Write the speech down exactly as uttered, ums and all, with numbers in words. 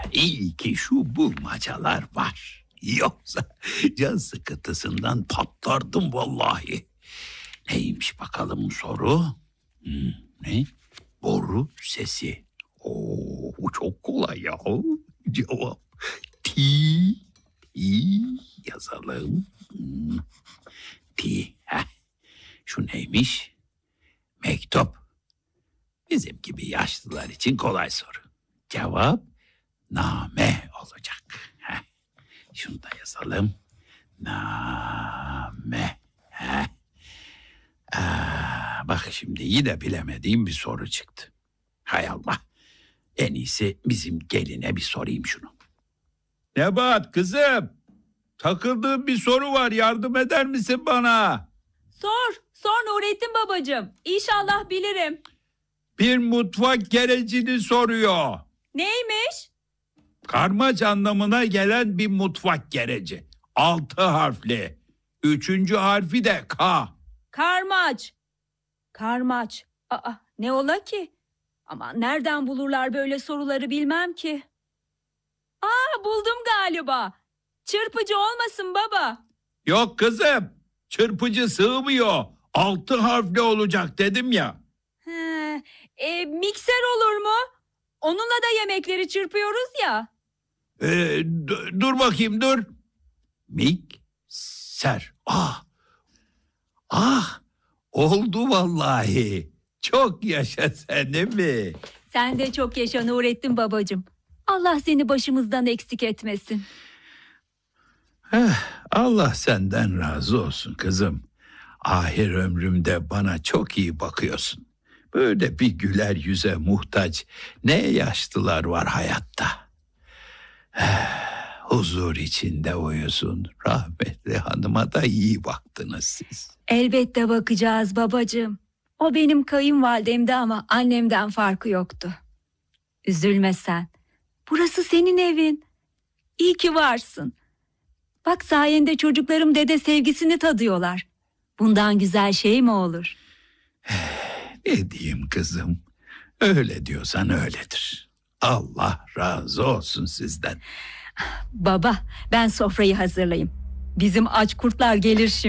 İyi ki şu bulmacalar var. Yoksa can sıkıntısından patlardım vallahi. Neymiş bakalım soru? Hmm, ne? Boru sesi. Oo, bu çok kolay ya. Cevap. Ti. Ti yazalım. Hmm, Ti. Heh. Şu neymiş? Mektup. Bizim gibi yaşlılar için kolay soru. Cevap name olacak. Heh. Şunu da yazalım. Name. Heh. Aa, bak şimdi yine bilemediğim bir soru çıktı. Hay Allah. En iyisi bizim geline bir sorayım şunu. Nebahat kızım. Takıldığım bir soru var. Yardım eder misin bana? Sor. Sor Nurettin babacığım. İnşallah bilirim. Bir mutfak gerecini soruyor. Neymiş? Karmaç anlamına gelen bir mutfak gereci. Altı harfli. Üçüncü harfi de K. Karmaç. Karmaç. Aa, ne ola ki? Ama nereden bulurlar böyle soruları bilmem ki. Aa, buldum galiba. Çırpıcı olmasın baba. Yok kızım. Çırpıcı sığmıyor. Altı harfli olacak dedim ya. He, e, mikser olur mu? Onunla da yemekleri çırpıyoruz ya. Ee, d- dur bakayım dur. Mikser. Ah. Ah. Oldu vallahi. Çok yaşa sen değil mi? Sen de çok yaşa Nurettin babacığım. Allah seni başımızdan eksik etmesin. Eh, Allah senden razı olsun kızım. Ahir ömrümde bana çok iyi bakıyorsun. Böyle bir güler yüze muhtaç ne yaşlılar var hayatta. Eh, huzur içinde uyusun. Rahmetli hanıma da iyi baktınız siz. Elbette bakacağız babacığım. O benim kayınvalidemdi ama annemden farkı yoktu. Üzülme sen. Burası senin evin. İyi ki varsın. Bak sayende çocuklarım dede sevgisini tadıyorlar. Bundan güzel şey mi olur? Ne diyeyim kızım? Öyle diyorsan öyledir. Allah razı olsun sizden. Baba, ben sofrayı hazırlayayım. Bizim aç kurtlar gelir şimdi.